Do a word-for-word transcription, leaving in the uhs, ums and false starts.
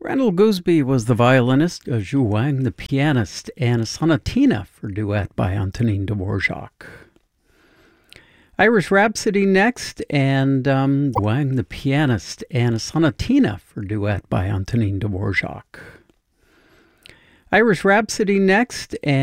Randall Gooseby was the violinist, uh, Zhu Wang the pianist, and a sonatina for duet by Antonin Dvorak. Irish Rhapsody next, and um, Wang the pianist, and a sonatina for duet by Antonin Dvorak. Irish Rhapsody next, and